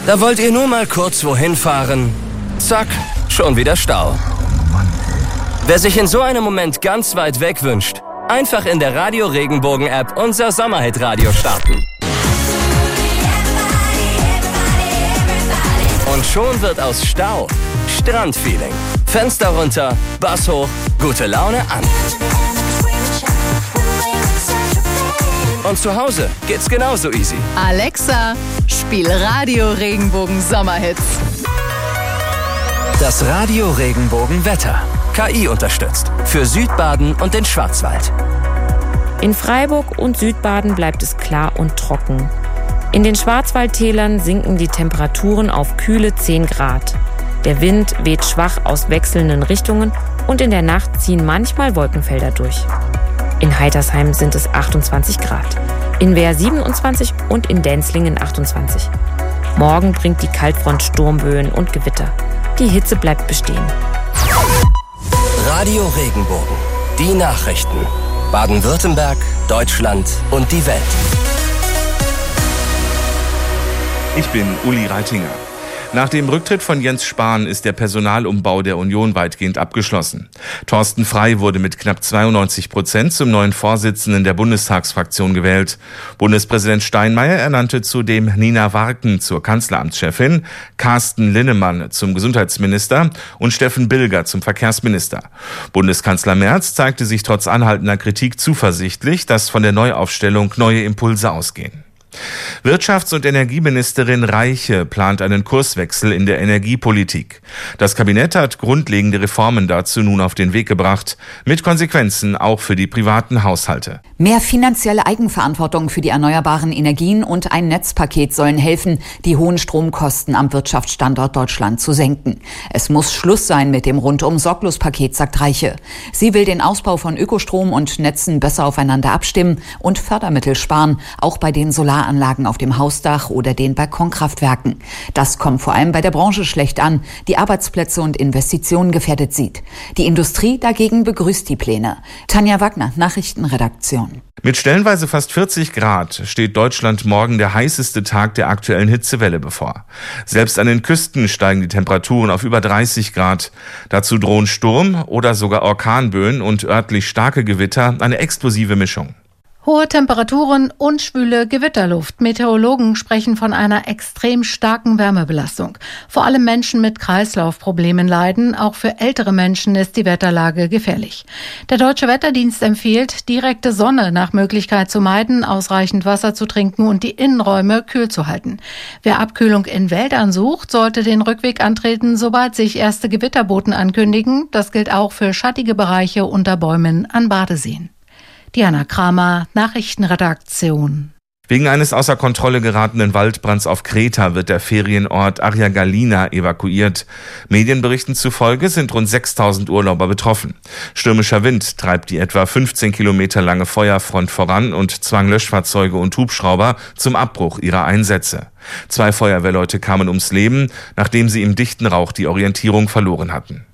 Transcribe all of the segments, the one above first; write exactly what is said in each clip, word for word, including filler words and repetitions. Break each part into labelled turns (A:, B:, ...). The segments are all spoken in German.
A: Da wollt ihr nur mal kurz wohin fahren. Zack, schon wieder Stau. Wer sich in so einem Moment ganz weit weg wünscht, einfach in der Radio Regenbogen App unser Sommerhit-Radio starten. Und schon wird aus Stau Strandfeeling. Fenster runter, Bass hoch, gute Laune an. Und zu Hause geht's genauso easy.
B: Alexa, spiel Radio Regenbogen Sommerhits.
A: Das Radio Regenbogen Wetter. K I unterstützt. Für Südbaden und den Schwarzwald.
C: In Freiburg und Südbaden bleibt es klar und trocken. In den Schwarzwaldtälern sinken die Temperaturen auf kühle zehn Grad. Der Wind weht schwach aus wechselnden Richtungen und in der Nacht ziehen manchmal Wolkenfelder durch. In Heitersheim sind es achtundzwanzig Grad, in Wehr siebenundzwanzig und in Denzlingen achtundzwanzig. Morgen bringt die Kaltfront Sturmböen und Gewitter. Die Hitze bleibt bestehen.
A: Radio Regenbogen. Die Nachrichten. Baden-Württemberg, Deutschland und die Welt.
D: Ich bin Uli Reitinger. Nach dem Rücktritt von Jens Spahn ist der Personalumbau der Union weitgehend abgeschlossen. Thorsten Frey wurde mit knapp zweiundneunzig Prozent zum neuen Vorsitzenden der Bundestagsfraktion gewählt. Bundespräsident Steinmeier ernannte zudem Nina Warken zur Kanzleramtschefin, Carsten Linnemann zum Gesundheitsminister und Steffen Bilger zum Verkehrsminister. Bundeskanzler Merz zeigte sich trotz anhaltender Kritik zuversichtlich, dass von der Neuaufstellung neue Impulse ausgehen. Wirtschafts- und Energieministerin Reiche plant einen Kurswechsel in der Energiepolitik. Das Kabinett hat grundlegende Reformen dazu nun auf den Weg gebracht, mit Konsequenzen auch für die privaten Haushalte.
E: Mehr finanzielle Eigenverantwortung für die erneuerbaren Energien und ein Netzpaket sollen helfen, die hohen Stromkosten am Wirtschaftsstandort Deutschland zu senken. Es muss Schluss sein mit dem Rundum-Sorglos-Paket, sagt Reiche. Sie will den Ausbau von Ökostrom und Netzen besser aufeinander abstimmen und Fördermittel sparen, auch bei den Solaranlagen auf dem Hausdach oder den Balkonkraftwerken. Das kommt vor allem bei der Branche schlecht an, die Arbeitsplätze und Investitionen gefährdet sieht. Die Industrie dagegen begrüßt die Pläne. Tanja Wagner, Nachrichtenredaktion.
D: Mit stellenweise fast vierzig Grad steht Deutschland morgen der heißeste Tag der aktuellen Hitzewelle bevor. Selbst an den Küsten steigen die Temperaturen auf über dreißig Grad. Dazu drohen Sturm oder sogar Orkanböen und örtlich starke Gewitter, eine explosive Mischung.
F: Hohe Temperaturen und schwüle Gewitterluft. Meteorologen sprechen von einer extrem starken Wärmebelastung. Vor allem Menschen mit Kreislaufproblemen leiden. Auch für ältere Menschen ist die Wetterlage gefährlich. Der Deutsche Wetterdienst empfiehlt, direkte Sonne nach Möglichkeit zu meiden, ausreichend Wasser zu trinken und die Innenräume kühl zu halten. Wer Abkühlung in Wäldern sucht, sollte den Rückweg antreten, sobald sich erste Gewitterboten ankündigen. Das gilt auch für schattige Bereiche unter Bäumen an Badeseen. Diana Kramer, Nachrichtenredaktion.
D: Wegen eines außer Kontrolle geratenen Waldbrands auf Kreta wird der Ferienort Aryagalina evakuiert. Medienberichten zufolge sind rund sechstausend Urlauber betroffen. Stürmischer Wind treibt die etwa fünfzehn Kilometer lange Feuerfront voran und zwang Löschfahrzeuge und Hubschrauber zum Abbruch ihrer Einsätze. Zwei Feuerwehrleute kamen ums Leben, nachdem sie im dichten Rauch die Orientierung verloren hatten.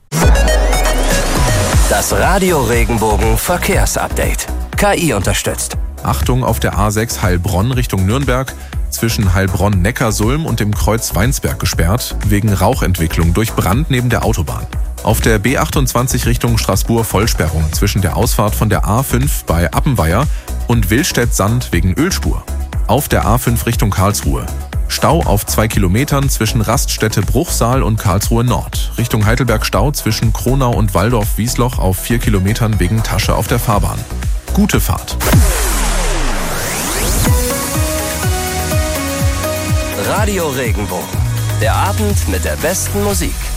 A: Das Radio Regenbogen Verkehrsupdate. K I unterstützt.
G: Achtung auf der A sechs Heilbronn Richtung Nürnberg, zwischen Heilbronn-Neckarsulm und dem Kreuz Weinsberg gesperrt, wegen Rauchentwicklung durch Brand neben der Autobahn. Auf der B achtundzwanzig Richtung Straßburg Vollsperrung zwischen der Ausfahrt von der A fünf bei Appenweier und Willstedt-Sand wegen Ölspur. Auf der A fünf Richtung Karlsruhe. Stau auf zwei Kilometern zwischen Raststätte Bruchsal und Karlsruhe Nord. Richtung Heidelberg Stau zwischen Kronau und Walldorf-Wiesloch auf vier Kilometern wegen Tasche auf der Fahrbahn. Gute Fahrt.
A: Radio Regenbogen. Der Abend mit der besten Musik.